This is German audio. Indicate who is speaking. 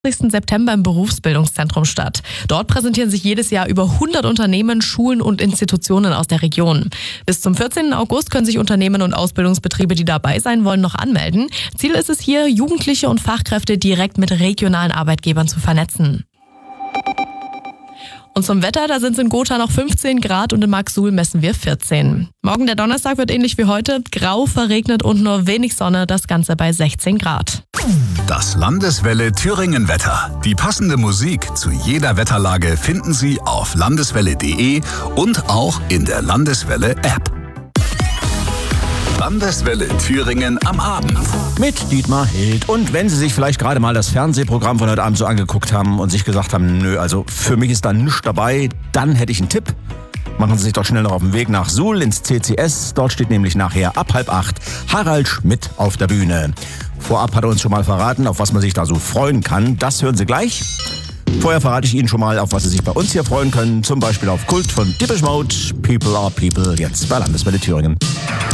Speaker 1: September im Berufsbildungszentrum statt. Dort präsentieren sich jedes Jahr über 100 Unternehmen, Schulen und Institutionen aus der Region. Bis zum 14. August können sich Unternehmen und Ausbildungsbetriebe, die dabei sein wollen, noch anmelden. Ziel ist es hier, Jugendliche und Fachkräfte direkt mit regionalen Arbeitgebern zu vernetzen. Und zum Wetter, da sind es in Gotha noch 15 Grad und in Marksuhl messen wir 14. Morgen der Donnerstag wird ähnlich wie heute, grau, verregnet und nur wenig Sonne, das Ganze bei 16 Grad.
Speaker 2: Das Landeswelle Thüringen Wetter. Die passende Musik zu jeder Wetterlage finden Sie auf landeswelle.de und auch in der Landeswelle App. Landeswelle Thüringen am Abend.
Speaker 3: Mit Dietmar Hild. Und wenn Sie sich vielleicht gerade mal das Fernsehprogramm von heute Abend so angeguckt haben und sich gesagt haben, nö, also für mich ist da nichts dabei, dann hätte ich einen Tipp. Machen Sie sich doch schnell noch auf den Weg nach Suhl ins CCS. Dort steht nämlich nachher ab 7:30 Harald Schmidt auf der Bühne. Vorab hat er uns schon mal verraten, auf was man sich da so freuen kann. Das hören Sie gleich. Vorher verrate ich Ihnen schon mal, auf was Sie sich bei uns hier freuen können. Zum Beispiel auf Kult von Depeche Mode, People are People, jetzt bei Landeswelle Thüringen.